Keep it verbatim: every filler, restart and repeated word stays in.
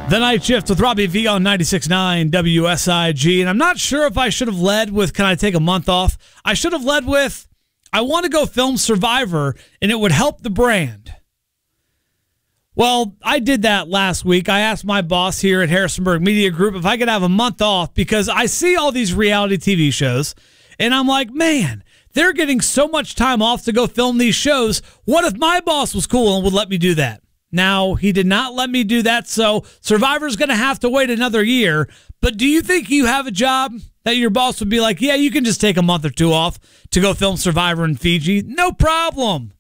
The Night Shift with Robbie V on ninety-six point nine W S I G. And I'm not sure if I should have led with, can I take a month off? I should have led with, I want to go film Survivor, and it would help the brand. Well, I did that last week. I asked my boss here at Harrisonburg Media Group if I could have a month off because I see all these reality T V shows, and I'm like, man, they're getting so much time off to go film these shows. What if my boss was cool and would let me do that? Now, he did not let me do that, so Survivor's going to have to wait another year. But do you think you have a job that your boss would be like, yeah, you can just take a month or two off to go film Survivor in Fiji? No problem.